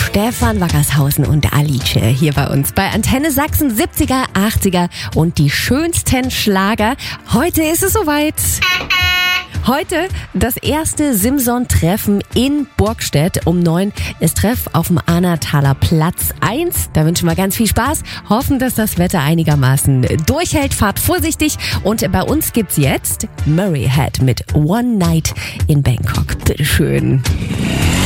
Stefan Wackershausen und Alice hier bei uns bei Antenne Sachsen 70er, 80er und die schönsten Schlager. Heute ist es soweit. Heute das erste Simson-Treffen in Burgstedt um 9 ist Treff auf dem Ahrntaler Platz 1. Da wünschen wir ganz viel Spaß, hoffen, dass das Wetter einigermaßen durchhält. Fahrt vorsichtig und bei uns gibt's jetzt Murray Head mit One Night in Bangkok. Bitteschön.